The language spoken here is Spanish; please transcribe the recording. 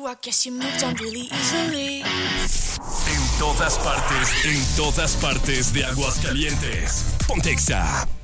I guess you moved on really easily. En todas partes de Aguascalientes. Ponte Exa.